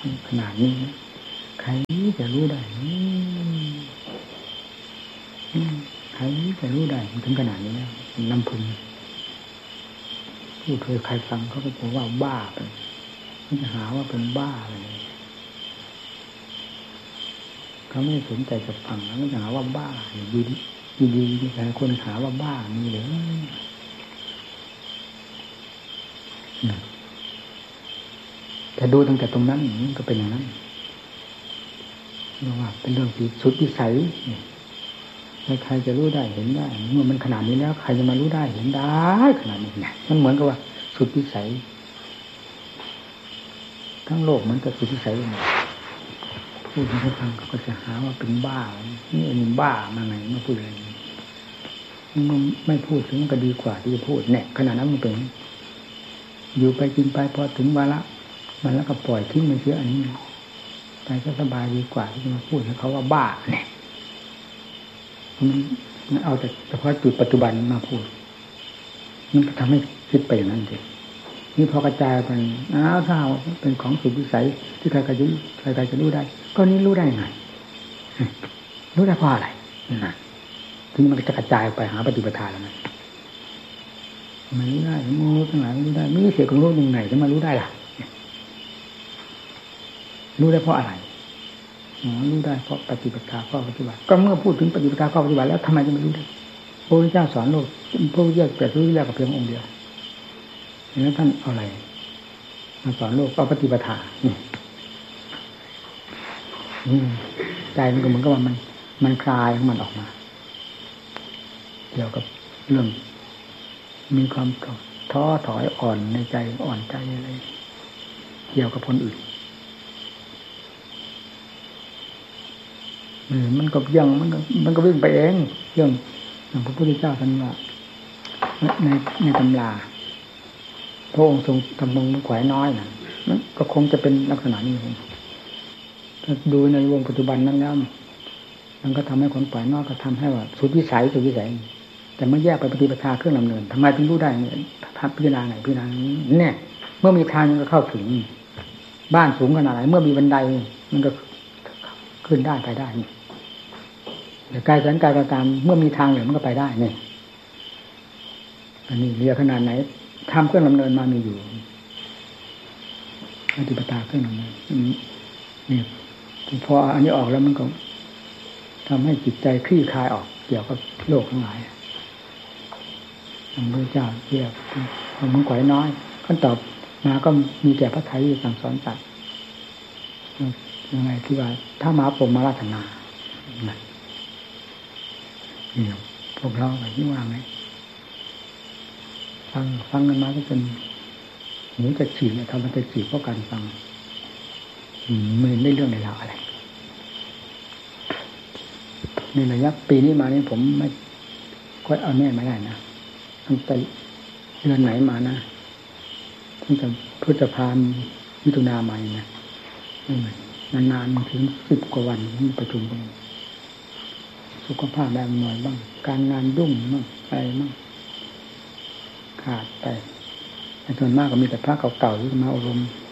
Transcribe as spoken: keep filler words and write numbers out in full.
ขนาดนี้ใครจะรู้ได้ใครจะรู้ได้ถึงขนาดนี้แล้วน้ำพึงผู้เคยใครฟังเขาก็บอกว่าบ้าไปมันจะหาว่าเป็นบ้าเลยเขาไม่สนใจจะฟังแล้วมันจะหาว่าบ้าดีดีดีแต่คนหาว่าบ้ามีเลยแต่ดูตั้งแต่ตรงนั้นมันก็เป็นอย่างนั้นเรียกว่าเป็นเรื่องที่สุดวิสัยใครจะรู้ได้เห็นได้เมื่อมันขนาดนี้แล้วใครจะมารู้ได้เห็นได้ขนาดนี้เนี่ยมันเหมือนกับว่าสุดวิสัยทั้งโลกมันก็สุดวิสัยเลยพูดให้ฟังก็จะหาว่าเป็นบ้านี่เองบ้ามาไงมาพูดอะไรมันไม่พูดถึงมันก็ดีกว่าที่จะพูดเนี่ยขนาดนั้นมันเป็นอยู่ไปกินไปพอถึงวาระมันแล้วก็ปล่อยทิ้งมันเสียอันนี้ไปก็สบายดีกว่าที่จะมาพูดให้เขาว่าบ้าเนี่ยมันเอาแต่เฉพาะจุดปัจจุบันมาพูดมันก็ทำให้คิดไปอย่างนั้นสินี่พอกระจายไปอ้าวถ้าเป็นของสุดวิสัยที่ใครๆจะใครๆจะรู้ได้ก็นี้รู้ได้ไงรู้ได้เพราะอะไรนะถึงมันจะกระจายไปหาปฏิปทาแล้วนะมันรู้ได้มันรู้ทั้งหลายรู้ได้ไม่เสียของรู้ยังไงจะมารู้ได้ล่ะรู้ได้เพราะอะไรอ๋อรู้ได้เพราะปฏิปทาข้อปฏิบัติก็เมื่อพูดถึงปฏิปทาข้อปฏิบัติแล้วทำไมจะไม่รู้ได้พระพุทธเจ้าสอนโลกพระพุทธเจ้าแต่รู้แรกกับเพียงองค์เดียวแล้วท่านเอาอะไรมาสอนโลกเอาปฏิปทานี่ใจมันก็เหมือนกับว่ามันมันคลายของมันออกมาเกี่ยวกับเรื่องมีความท้อถอยอ่อนในใจอ่อนใจอะไรเกี่ยวกับคนอื่นมันก็ยังมันก็มันก็วิ่งไปเองเรื่องอย่างพระพุทธเจ้าท่านว่าในในตำราพระองค์ทรงทำมงมือขวายน้อยนะมันก็คงจะเป็นลักษณะนี้ผมถ้าดูในวงปัจจุบันนั้นแล้วมันก็ทำให้คนขวายน้อยก็ทำให้ว่าสุดวิสัยสุดวิสัยแต่เมื่อแยกไปปฏิปทาเครื่องดำเนินทำไมถึงรู้ได้เนี่ยพิจารณาไหนพิจารณาเนี่ยเมื่อมีทางมันก็เข้าถึงบ้านสูงขนาดไหนเมื่อมีบันไดมันก็ขึ้นได้ไปได้แต่กายสันกายก็ตามเมื่อมีทางอยู่มันก็ไปได้เนี่ยอันนี้เรียกขนาดไหนทำเครื่องดำเนินมามีอยู่ปฏิปทาเครื่องดำเนินนี่พออันนี้ออกแล้วมันก็ทำให้จิตใจคลี่คลายออกเกี่ยวกับโลกทั้งหลายพระพุทธเจ้าเรียกความมุ่งขวายน้อยขั้นตอบมาก็มีแต่พระไตรปิฎกสั่งสอนสัตว์ยังไงที่ว่าถ้ามาปมมาราธนานี่พวกเราแบบนี้ว่าไงฟังฟังกันมาก็เป็นหูจะฉีกเนี่ยทำมันจะฉีกเพราะการฟังไม่ได้เรื่องในราวอะไรในระยะปีนี้มานี่ผมไม่ค่อยเอาแน่ไม่ได้นะตั้งแต่เดือนไหนมานะตั้งแต่พฤษภาคมมิถุนาใหม่นะนานๆถึงสิบกว่าวันมีประชุมกันสุขภาพแบบหน่อยบ้างการงานยุ่งบ้างอะไรบ้างขาดไปแต่ส่วนมากก็มีแต่พระเก่าๆที่มาอบรม